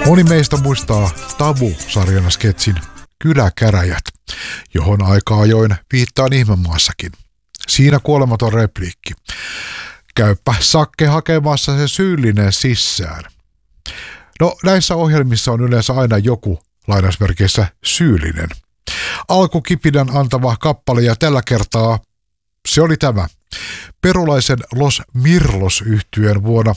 Moni meistä muistaa Tabu-sarjana sketsin Kyläkäräjät, johon aika ajoin viittaan Ihmemaassakin. Siinä kuolematon repliikki. Käypä Sakke hakemassa se syyllinen sisään. No näissä ohjelmissa on yleensä aina joku, lainausmerkeissä, syyllinen. Alkukipinän antava kappale ja tällä kertaa se oli tämä. Perulaisen Los Mirlos -yhtyeen vuonna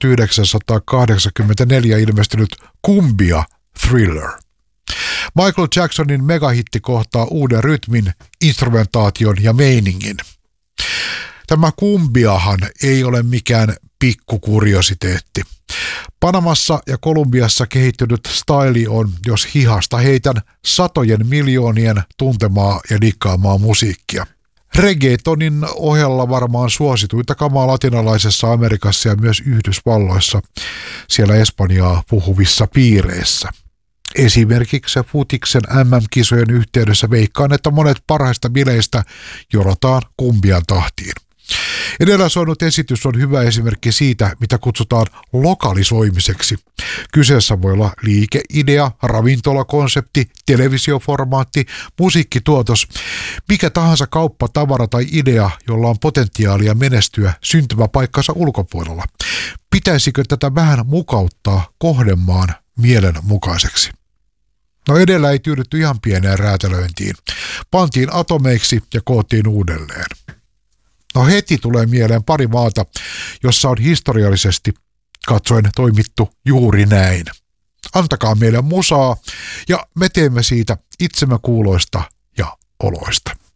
1984 ilmestynyt Kumbia Thriller. Michael Jacksonin megahitti kohtaa uuden rytmin, instrumentaation ja meiningin. Tämä kumbiahan ei ole mikään pikkukuriositeetti. Panamassa ja Kolumbiassa kehittynyt staili on, jos hihasta heitän, satojen miljoonien tuntemaa ja dikkaamaa musiikkia. Reggaetonin ohella varmaan suosituinta kamaa latinalaisessa Amerikassa ja myös Yhdysvalloissa, siellä espanjaa puhuvissa piireissä. Esimerkiksi futiksen MM-kisojen yhteydessä veikkaan, että monet parhaista bileistä jonotaan kumbian tahtiin. Edellä soinut esitys on hyvä esimerkki siitä, mitä kutsutaan lokalisoimiseksi. Kyseessä voi olla liikeidea, ravintolakonsepti, televisioformaatti, musiikkituotos, mikä tahansa kauppa, tavara tai idea, jolla on potentiaalia menestyä syntymäpaikkansa ulkopuolella. Pitäisikö tätä vähän mukauttaa kohdemaan mielen mukaiseksi? No edellä ei tyydytty ihan pieneen räätälöintiin. Pantiin atomeiksi ja koottiin uudelleen. No heti tulee mieleen pari maata, jossa on historiallisesti katsoen toimittu juuri näin. Antakaa meille musaa ja me teemme siitä itsemme kuuloista ja oloista.